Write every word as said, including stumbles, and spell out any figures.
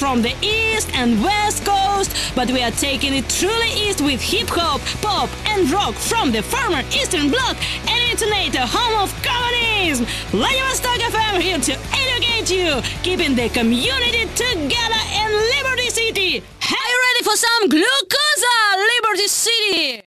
from the East and West Coast, but we are taking it truly east with hip-hop, pop and rock from the former Eastern Bloc and Intonator, home of communism. Vladivostok F M here to educate you, keeping the community together in Liberty City. Are you ready for some glucosa, Liberty City?